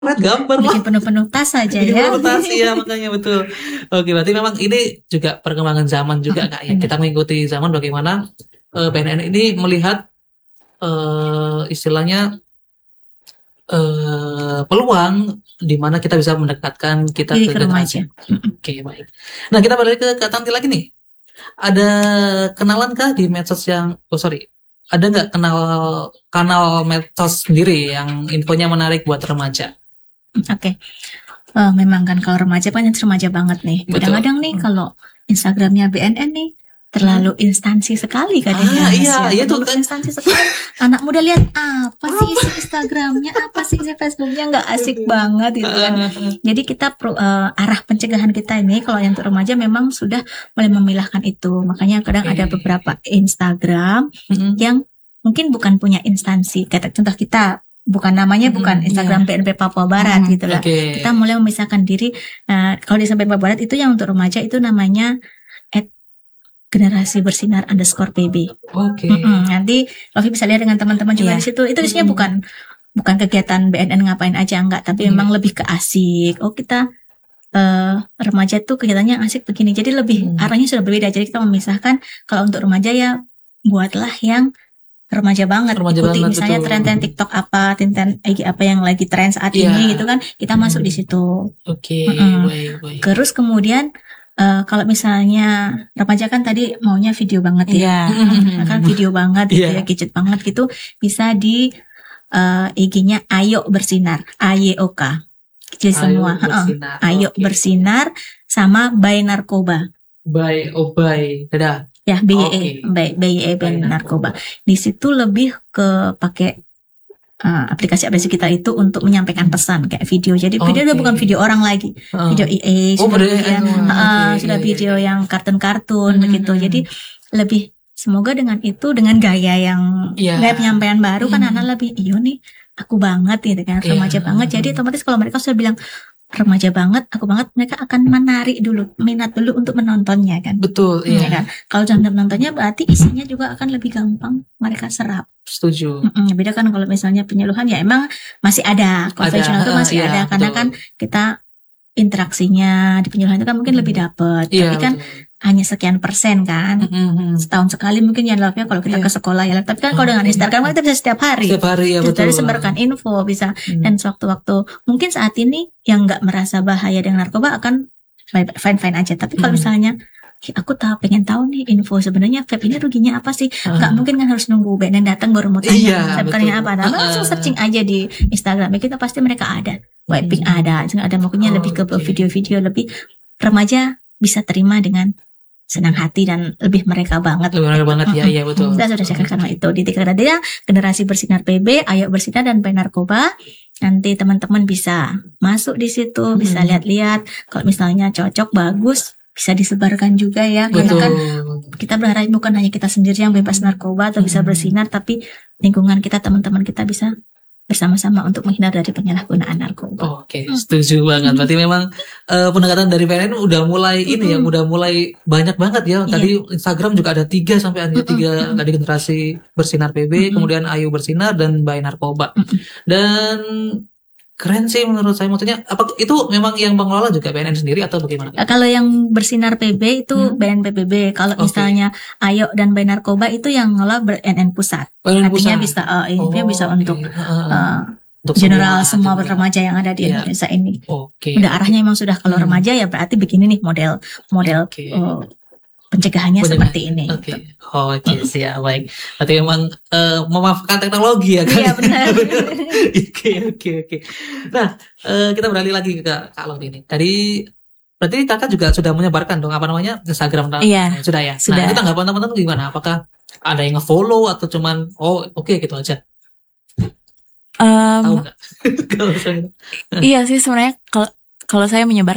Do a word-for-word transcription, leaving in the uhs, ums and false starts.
Lihat gambar lah. Bikin penuh-penuh tas aja Bikin ya. penuh tas ya, makanya betul. Oke, berarti memang ini juga perkembangan zaman juga kak ya. Benar. Kita mengikuti zaman bagaimana eh, B N N ini melihat eh, istilahnya eh, peluang di mana kita bisa mendekatkan kita Diri ke ke remaja. generasi. Oke, baik. Nah, kita balik ke Kak Tanti lagi nih. Ada kenalan kah di medsos yang, oh sorry, ada nggak kenal kanal medsos sendiri yang infonya menarik buat remaja? Oke. Eh, memang kan kalau remaja kan yang remaja banget nih. Betul. Kadang-kadang nih kalau Instagramnya B N N nih terlalu instansi sekali kadang-kadang. Ah, iya, iya tuh terlalu kan. instansi sekali. Anak muda lihat apa sih isi Instagramnya, apa sih isi Facebooknya, nggak asik banget gitu kan. Ah, Jadi kita pro- eh, arah pencegahan kita ini kalau yang untuk remaja memang sudah mulai memilahkan itu. Makanya kadang Oke. ada beberapa Instagram mm-mm. yang mungkin bukan punya instansi. Kata contoh kita bukan namanya bukan Hmm, Instagram B N P Papua Barat Hmm, gitu lah. Oke. Kita mulai memisahkan diri. eh, kalau di sampai Papua Barat itu yang untuk remaja itu namanya at generasi bersinar underscore P B. Oke. Mm-mm. Nanti Lofi bisa lihat dengan teman-teman juga Iya. di situ. Itu isinya Mm. bukan bukan kegiatan B N N ngapain aja enggak, tapi Hmm. memang lebih ke asik. Oh kita eh, remaja tuh kegiatannya asik begini. Jadi lebih Hmm. arahnya sudah berbeda. Jadi kita memisahkan kalau untuk remaja ya buatlah yang remaja banget. Remaja Ikuti banget, misalnya betul. tren-tren TikTok apa, tren-tren I G apa yang lagi tren saat Iya. ini gitu kan. Kita Hmm. masuk di situ. Oke, Mm-mm. baik, baik. Terus kemudian eh, kalau misalnya remaja kan tadi maunya video banget ya. Hmm. Kan video banget gitu Iya. ya, gadget banget gitu, bisa di eh, I G-nya Ayo Bersinar, A Y O K. Jadi semua, Ayo heeh. bersinar. Ayo Oke. Bersinar sama By Narkoba. Bye, oh bye. Dadah. Ya, B Y E, Oke. By B Y E By By Narkoba. Di situ lebih ke pakai eh, aplikasi-aplikasi kita itu untuk menyampaikan pesan kayak video. Jadi video udah Oke. bukan video orang lagi. Heeh. Video I A Oh, sudah video video, I A. heeh, Oke, sudah iya, video iya. yang kartun-kartun Hmm. begitu. Jadi lebih semoga dengan itu, dengan gaya yang Iya. gaya penyampaian baru kan Hmm. anak lebih iyo nih aku banget gitu kan, Iya. remaja banget. Jadi otomatis kalau mereka sudah bilang remaja banget, aku banget, mereka akan menarik dulu, minat dulu untuk menontonnya kan. Betul, Ya iya. kan? Kalau sudah menontonnya berarti isinya juga akan lebih gampang mereka serap. Setuju. Mm-mm, beda kan kalau misalnya penyuluhan ya emang masih ada, konvensional itu Ada, masih iya, ada karena betul. kan kita interaksinya di penyuluhan itu kan mungkin lebih dapat. Iya, Tapi kan betul. hanya sekian persen kan. Mm-mm. Setahun sekali mungkin ya live-nya kalau kita Iya. ke sekolah ya live. Tapi kan kalau dengan Oke. Instagram kan kita bisa setiap hari. Setiap hari ya, Bisa betul. dari sebarkan info, bisa Hmm. dan sewaktu-waktu mungkin saat ini yang nggak merasa bahaya dengan narkoba akan fine-fine aja. Tapi kalau Hmm. misalnya "Ih, aku tahu pengen tahu nih info sebenarnya vape ini ruginya apa sih?" Ah. Nggak mungkin kan harus nunggu B N N datang baru mau tanya Iya, vape betul. apa. Nah, Ah, langsung ah. searching aja di Instagram kita pasti mereka ada. Vaping Hmm. ada, ada makanya Oh, lebih ke oke. video-video lebih remaja bisa terima dengan senang hati dan lebih mereka banget. Lebih menarik banget ya, iya betul. Kita sudah cek karena itu di tiga tadi ya, generasi bersinar P B, Ayo Bersinar dan By Narkoba. Nanti teman-teman bisa masuk di situ, bisa Hmm. lihat-lihat. Kalau misalnya cocok bagus, bisa disebarkan juga ya. Karena Betul. kan kita berharap bukan hanya kita sendiri yang bebas narkoba atau bisa Hmm. bersinar, tapi lingkungan kita, teman-teman kita bisa bersama-sama untuk menghindar dari penyalahgunaan narkoba. Oke, setuju banget. Berarti memang eh, pendekatan dari P N N udah mulai ini ya, Mm-mm. udah mulai banyak banget ya. Iya. Tadi Instagram juga ada tiga sampai ada tiga Mm-mm. tadi generasi bersinar P B, Mm-mm. kemudian Ayu Bersinar dan By Narkoba. Mm-mm. Dan keren sih menurut saya. Maksudnya apa itu memang yang pengelola juga P N N sendiri atau bagaimana? Ya, kalau yang bersinar P B itu Hmm. B N P P B. Kalau Oke. misalnya Ayo dan By Narkoba itu yang ngelola B N N pusat. P N N Artinya pusat. bisa uh, ini Oh, bisa oke. untuk Heeh. uh, Untuk general semua general. remaja yang ada di Iya. Indonesia ini. Oke. Udah arahnya emang sudah kalau Hmm. remaja ya berarti begini nih model model Oke. uh, pencegahannya Pencegahan. seperti ini. Oke, oke siap baik. Berarti memang eh, memanfaatkan teknologi ya kan? Iya benar. Oke, oke, oke. Nah, eh, kita beralih lagi ke Kak Lot ini. Tadi berarti kakak juga sudah menyebarkan dong apa namanya Instagram? Iya, Sudah ya. sudah. Nah, itu tanggapan teman-teman gimana? Apakah ada yang nge-follow atau cuman oh oke gitu aja? Um, Tahu nggak? Kalau misalnya gitu. iya sih sebenarnya kalau kalau saya menyebar